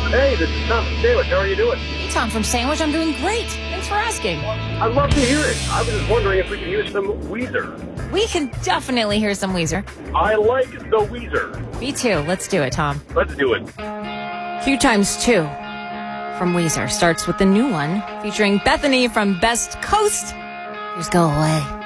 Hey, this is Tom from Sandwich. How are you doing? Hey, Tom from Sandwich. I'm doing great. Thanks for asking. I'd love to hear it. I was just wondering if we could hear some Weezer. We can definitely hear some Weezer. I like the Weezer. Me too. Let's do it, Tom. Let's do it. Q times 2 from Weezer starts with the new one featuring Bethany from Best Coast. Here's Go Away.